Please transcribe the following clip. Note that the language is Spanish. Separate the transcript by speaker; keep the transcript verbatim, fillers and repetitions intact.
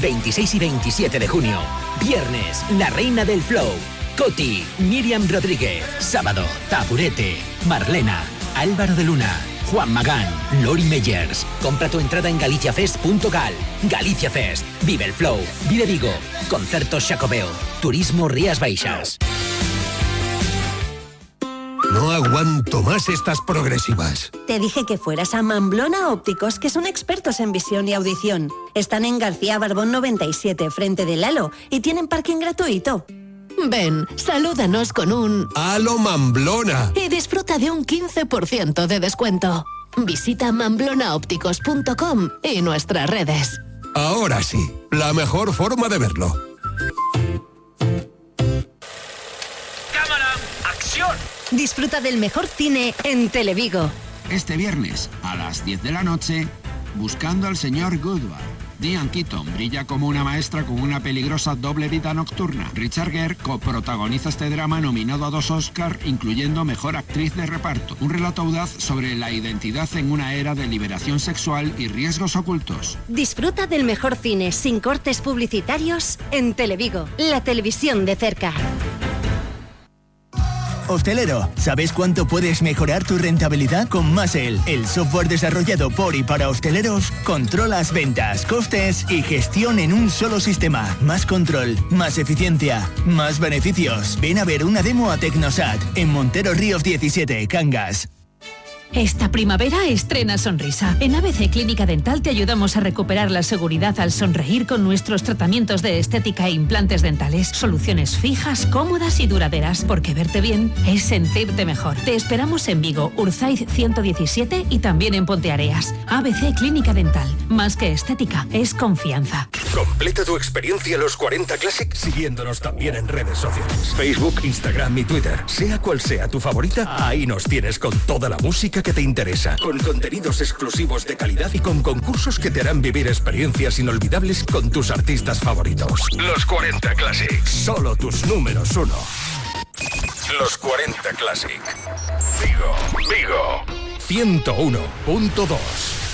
Speaker 1: veintiséis y veintisiete de junio. Viernes, La Reina del Flow. Coti, Miriam Rodríguez. Sábado, Taburete, Marlena, Álvaro de Luna, Juan Magán, Lori Meyers. Compra tu entrada en galiciafest punto gal. Galicia Fest. Vive el Flow. Vive Vigo. Concertos Xacobeo. Turismo Rías Baixas.
Speaker 2: No aguanto más estas progresivas.
Speaker 3: Te dije que fueras a Mamblona Ópticos, que son expertos en visión y audición. Están en García Barbón noventa y siete, frente del Halo, y tienen parking gratuito.
Speaker 4: Ven, salúdanos con un
Speaker 2: ¡Halo Mamblona!
Speaker 4: Y disfruta de un quince por ciento de descuento. Visita mamblona ópticos punto com y nuestras redes.
Speaker 2: Ahora sí, la mejor forma de verlo.
Speaker 5: ¡Cámara! ¡Acción!
Speaker 3: Disfruta del mejor cine en Televigo.
Speaker 6: Este viernes, a las diez de la noche, Buscando al señor Goodward. Diane Keaton brilla como una maestra con una peligrosa doble vida nocturna. Richard Gere coprotagoniza este drama nominado a dos Oscar, incluyendo Mejor Actriz de Reparto. Un relato audaz sobre la identidad en una era de liberación sexual y riesgos ocultos.
Speaker 3: Disfruta del mejor cine sin cortes publicitarios en Televigo, la televisión de cerca.
Speaker 7: Hostelero, ¿sabes cuánto puedes mejorar tu rentabilidad? Con Masel, el software desarrollado por y para hosteleros, controlas ventas, costes y gestión en un solo sistema. Más control, más eficiencia, más beneficios. Ven a ver una demo a Tecnosat, en Montero Ríos diecisiete, Cangas.
Speaker 8: Esta primavera estrena sonrisa. En A B C Clínica Dental te ayudamos a recuperar la seguridad al sonreír con nuestros tratamientos de estética e implantes dentales. Soluciones fijas, cómodas y duraderas, porque verte bien es sentirte mejor. Te esperamos en Vigo, Urzaiz ciento diecisiete y también en Ponteareas. A B C Clínica Dental. Más que estética, es confianza.
Speaker 9: Completa tu experiencia Los cuarenta Classic siguiéndonos también en redes sociales. Facebook, Instagram y Twitter. Sea cual sea tu favorita, ahí nos tienes con toda la música que te interesa, con contenidos exclusivos de calidad y con concursos que te harán vivir experiencias inolvidables con tus artistas favoritos. Los cuarenta Classic, solo tus números uno. Los cuarenta Classic. Vigo, Vigo. ciento uno punto dos.